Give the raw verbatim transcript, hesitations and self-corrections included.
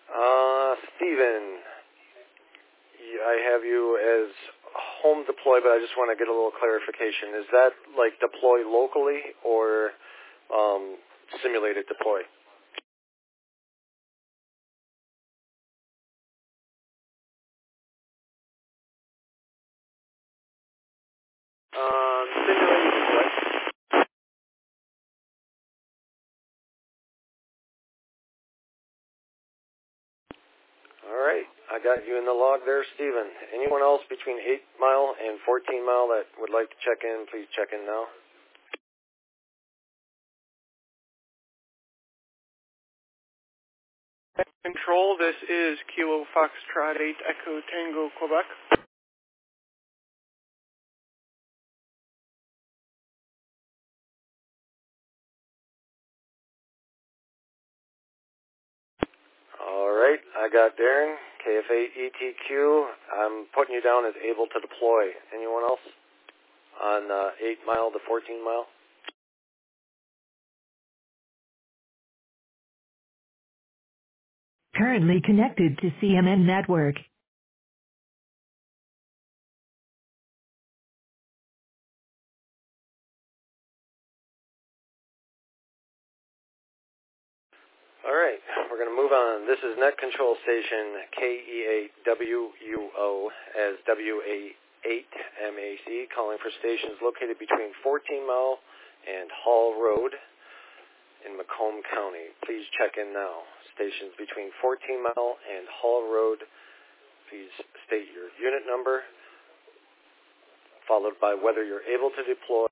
Uh, Steven, I have you as home deploy, but I just want to get a little clarification. Is that like deploy locally or um, simulated deploy? Um, simulated deploy. All right, I got you in the log there, Steven. Anyone else between eight mile and fourteen mile that would like to check in, please check in now. Control, this is Kilo Foxtrot eight Echo Tango, Quebec. All right, I got Darren, K F eight E T Q. I'm putting you down as able to deploy. Anyone else on uh, eight mile to fourteen mile? Currently connected to C M N network. All right, we're going to move on. This is Net Control Station K E eight W U O as W A eight M A C, calling for stations located between fourteen mile and Hall Road in Macomb County. Please check in now. Stations between fourteen mile and Hall Road, please state your unit number, followed by whether you're able to deploy